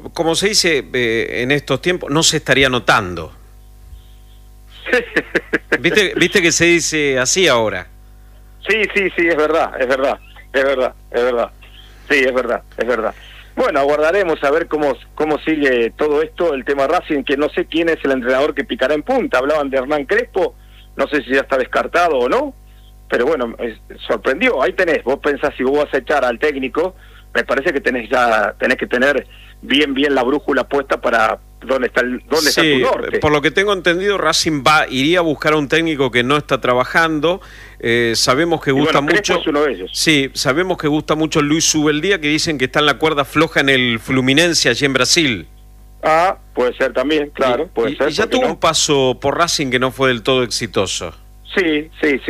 como se dice en estos tiempos, no se estaría notando. ¿Viste que se dice así ahora? Sí, es verdad. Sí, es verdad. Bueno, aguardaremos a ver cómo sigue todo esto, el tema Racing, que no sé quién es el entrenador que picará en punta. Hablaban de Hernán Crespo, no sé si ya está descartado o no, pero bueno, sorprendió. Ahí tenés, vos pensás, si vos vas a echar al técnico, me parece que tenés que tener bien la brújula puesta para dónde está tu norte. Por lo que tengo entendido, Racing iría a buscar a un técnico que no está trabajando. Sabemos que gusta mucho. Es uno de ellos. Sí, sabemos que gusta mucho Luis Subeldía, que dicen que está en la cuerda floja en el Fluminense allí en Brasil. Ah, puede ser también, claro, puede ser. Y ya tuvo un paso por Racing que no fue del todo exitoso. Sí.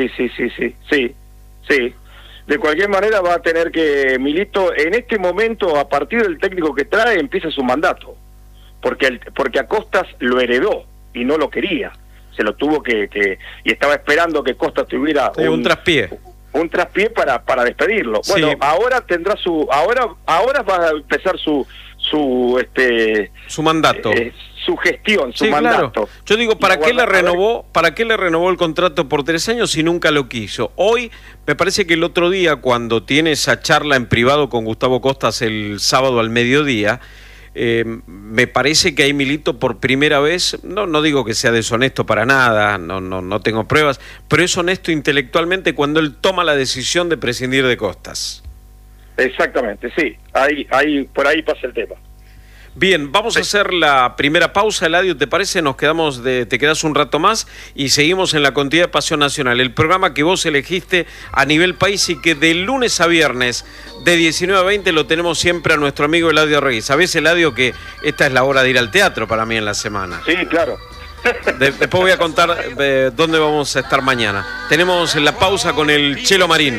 De cualquier manera va a tener que, Milito, en este momento, a partir del técnico que trae, empieza su mandato. Porque a Costas lo heredó y no lo quería. Se lo tuvo y estaba esperando que Costas tuviera un traspié. Un traspié para despedirlo. Sí. Bueno, ahora tendrá ahora va a empezar su mandato. Su gestión, su sí, mandato. Claro. Yo digo, ¿para qué le renovó el contrato por 3 años si nunca lo quiso? Hoy, me parece que el otro día, cuando tiene esa charla en privado con Gustavo Costas el sábado al mediodía, me parece que ahí Milito por primera vez, no digo que sea deshonesto para nada, no tengo pruebas, pero es honesto intelectualmente cuando él toma la decisión de prescindir de Costas. Exactamente, sí, por ahí pasa el tema. Bien, vamos a hacer la primera pausa, Eladio, ¿te parece? Te quedas un rato más y seguimos en la continuidad de Pasión Nacional, el programa que vos elegiste a nivel país y que de lunes a viernes de 19 a 20 lo tenemos siempre a nuestro amigo Eladio Reyes. ¿Sabés, Eladio, que esta es la hora de ir al teatro para mí en la semana? Sí, claro. Después voy a contar dónde vamos a estar mañana. Tenemos la pausa con el Chelo Marín.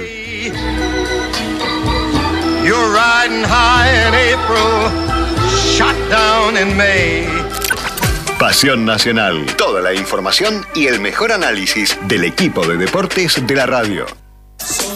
You're riding high in April. Shot down in May. Pasión Nacional. Toda la información y el mejor análisis del equipo de deportes de la radio.